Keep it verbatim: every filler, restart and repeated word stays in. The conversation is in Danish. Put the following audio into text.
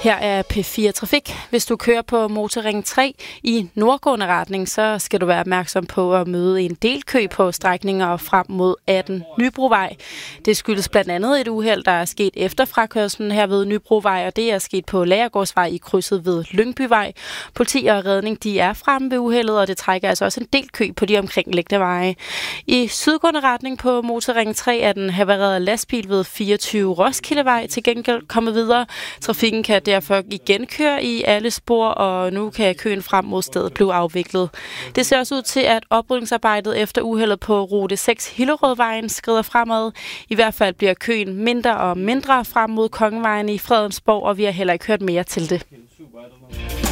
Her er P fire Trafik. Hvis du kører på Motorring tre i nordgående retning, så skal du være opmærksom på at møde en del kø på strækninger frem mod atten Nybrovej. Det skyldes blandt andet et uheld, der er sket efter frakørslen her ved Nybrovej, og det er sket på Lagergårdsvej i krydset ved Lyngbyvej. Politi og redning de er fremme ved uheldet, og det trækker altså også en del kø på de omkringliggende veje. I sydgående retning på Motorring tre er den havarerede lastbil ved fireogtyve Roskildevej til gengæld kommet videre. Trafikken kan derfor igen køre i alle spor, og nu kan køen frem mod stedet blive afviklet. Det ser også ud til, at oprydningsarbejdet efter uheldet på rute seks Hillerødvejen skrider fremad. I hvert fald bliver køen mindre og mindre frem mod Kongevejen i Fredensborg, og vi har heller ikke hørt mere til det.